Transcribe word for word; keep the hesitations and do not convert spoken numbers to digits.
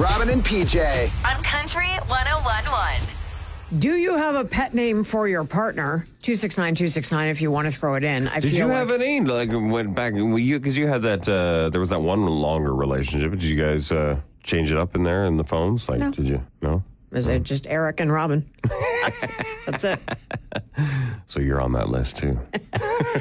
Robin and P J. On Country one oh one point one. Do you have a pet name for your partner? two six nine two six nine if you want to throw it in. I Did feel you like have any, like, went back, you because you had that, uh, there was that one longer relationship. Did you guys uh, change it up in there in the phones? Like, No. did you? No? Is it just Eric and Robin? That's, that's it. So you're on that list, too.